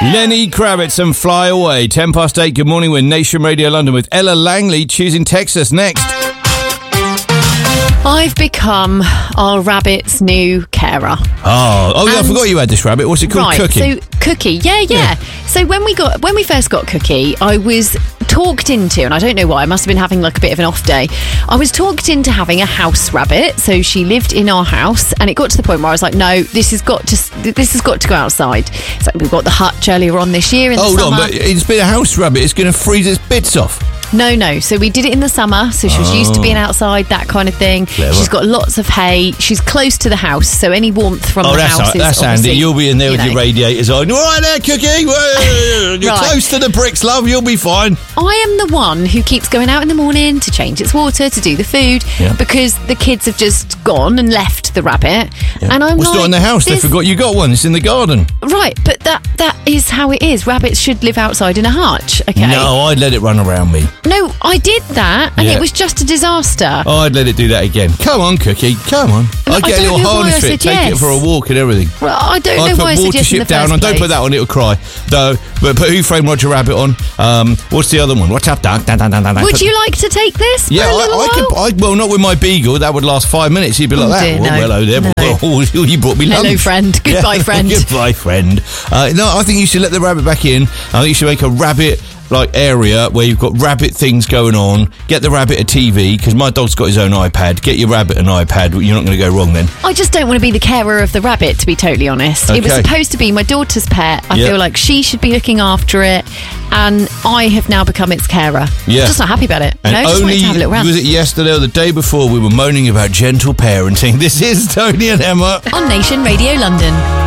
Lenny Kravitz and Fly Away. 8:10. Good morning. We're Nation Radio London with Ella Langley choosing Texas next. I've become our rabbit's new carer. Oh yeah, I forgot you had this rabbit. What's it called? Right, Cookie. so Cookie, yeah. So when we first got Cookie, I was talked into, and I don't know why, I must have been having like a bit of an off day. I was talked into having a house rabbit, so she lived in our house, and it got to the point where I was like, no, this has got to go outside. So we got the hutch earlier on this year in the summer. Hold on, but it's been a house rabbit. It's going to freeze its bits off. No. So we did it in the summer. So she was used to being outside, that kind of thing. Clever. She's got lots of hay. She's close to the house, so any warmth from the house is that's handy. obviously, You'll be in there with your radiators on. All right there, Cookie. You're Right. close to the bricks, love. You'll be fine. I am the one who keeps going out in the morning to change its water, to do the food, because the kids have just gone and left the rabbit. Yeah. And I'm It's like, not in the house. They forgot you got one. It's in the garden. Right, but that is how it is. Rabbits should live outside in a hutch, okay? No, I'd let it run around me. No, I did that, and it was just a disaster. I'd let it do that again. Come on, Cookie. Come on. I'd get a little harness for it, take it for a walk and everything. Well, I don't know why I put suggested in the Watership down first on. Don't place. put that on, it'll cry. No, but put Who Framed Roger Rabbit on. What's the other one? What's up, Doug? Would you like to take this? Yeah, for a little while? well, not with my beagle. That would last 5 minutes. He'd be like that. Dear, Oh, no. hello there. No. Oh, you brought me lunch. Hello, friend. Goodbye, friend. Goodbye, friend. No, I think you should let the rabbit back in. I think you should make a rabbit area where you've got rabbit things going on. Get the rabbit a TV, because my dog's got his own iPad. Get your rabbit an iPad. You're not going to go wrong then. I just don't want to be the carer of the rabbit, to be totally honest. It was Okay. supposed to be my daughter's pet. I feel like she should be looking after it, and I have now become its carer. Yeah. I'm just not happy about it. And I just wanted to have a little round. was it yesterday or the day before we were moaning about gentle parenting? This is Tony and Emma. On Nation Radio London.